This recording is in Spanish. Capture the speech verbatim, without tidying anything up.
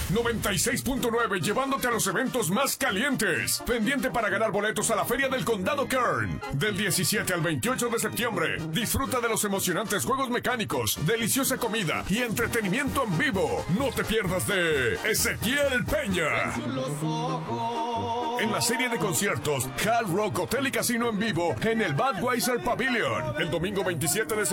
noventa y seis punto nueve, llevándote a los eventos más calientes. Pendiente para ganar boletos a la Feria del Condado Kern. Del diecisiete al veintiocho de septiembre. Disfruta de los emocionantes juegos mecánicos, deliciosa comida y entretenimiento en vivo. No te pierdas de Ezequiel Peña. En la serie de conciertos Hard Rock Hotel y Casino en vivo en el Budweiser Pavilion. El domingo veintisiete de septiembre.